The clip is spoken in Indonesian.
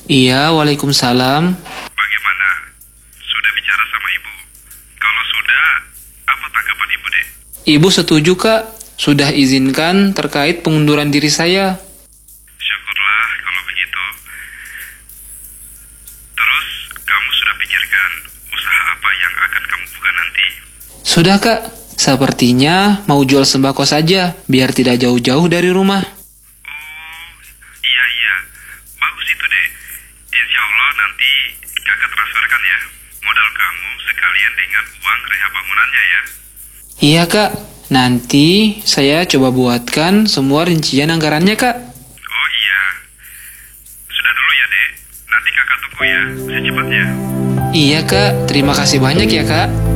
Iya, Waalaikumsalam. Bagaimana? Sudah bicara sama ibu? Kalau sudah, apa tanggapan ibu, Dek? Ibu setuju, Kak. Sudah izinkan terkait pengunduran diri saya. Syukurlah kalau begitu. Terus, kamu sudah pikirkan usaha apa yang akan kamu buka nanti? Sudah, Kak. Sepertinya mau jual sembako saja, biar tidak jauh-jauh dari rumah. Oh, iya, iya. Bagus itu, Dek. Insya Allah nanti kakak transferkan ya. Modal kamu sekalian dengan uang rehab bangunannya ya. Iya, Kak. Nanti saya coba buatkan semua rincian anggarannya, Kak. Oh iya. Sudah dulu ya, Dek. Nanti kakak tunggu ya, secepatnya. Iya, Kak. Terima kasih banyak ya, Kak.